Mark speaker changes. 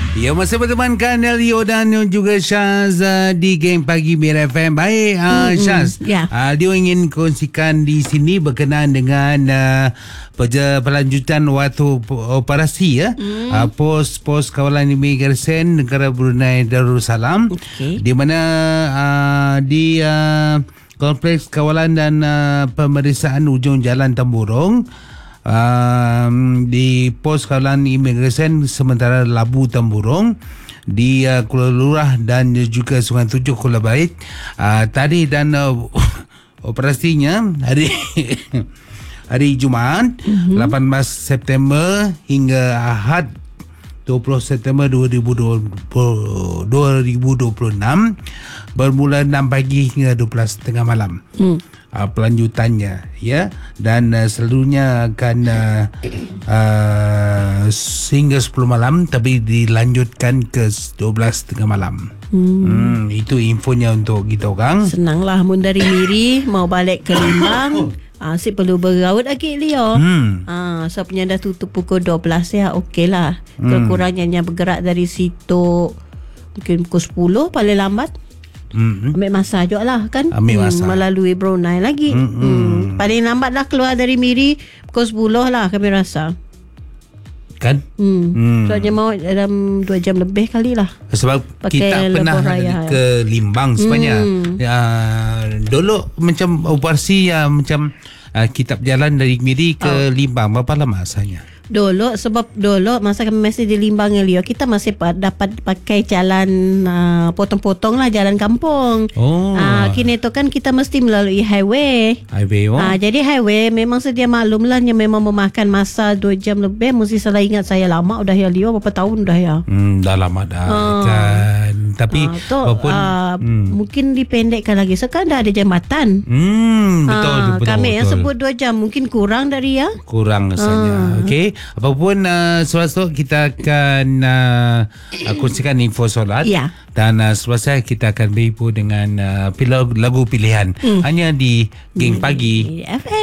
Speaker 1: Ya, masih bertemankan Leo dan juga Syaz di Geng Pagi Mir FM. Baik, Syaz. Dia ingin kongsikan di sini berkenaan dengan pelanjutan waktu operasi ya. Pos kawalan imigresen negara Brunei Darussalam. Di mana di Kompleks Kawalan dan Pemeriksaan Ujung Jalan Temburong, di pos kawalan imigresen sementara Labu Temburong di Kuala Lurah dan juga Sungai Tujuh Kuala Bait tadi, dan operasinya hari Jumaat 18 September hingga Ahad 20 September 2026 bermula 6 pagi hingga 12.30 malam. Pelanjutannya ya, dan seluruhnya akan hingga 10 malam, tapi dilanjutkan ke 12.30 malam. Itu infonya untuk kita orang.
Speaker 2: Senanglah mun dari Miri mau balik ke Limbang. Si perlu beraut lagi Leo. So punya dah tutup pukul 12 ya, okey lah. Kekurangannya bergerak dari situ mungkin pukul 10 paling lambat. Ambil masa juga lah kan. Melalui Brunei lagi. Paling lambat lah keluar dari Miri pukul 10 lah kami rasa. Kan? Soalnya mau dalam 2 jam lebih kali lah.
Speaker 1: Sebab kita pernah ke Limbang sebenarnya. Dulu macam operasi macam kita berjalan dari Miri ke Limbang. Berapa lama asalnya? Dulu
Speaker 2: masa kami masih di Limbang Leo, kita masih dapat pakai jalan potong-potong lah, jalan kampung. Kini tu kan kita mesti melalui highway. Jadi highway memang sedia maklum lah, yang memang memakan masa 2 jam lebih. Mesti salah ingat saya, lama udah ya Leo, berapa tahun dah ya.
Speaker 1: Dah lama dah kan. Tapi mungkin dipendekkan lagi. Sekarang dah ada jambatan. Betul.
Speaker 2: Kami yang sebut 2 jam, mungkin kurang dari ya.
Speaker 1: Kurang rasanya. Okey. Apapun selepas kita akan kongsikan info solat. Dan selepas kita akan berhibur dengan lagu pilihan hanya di Geng Pagi
Speaker 2: FM.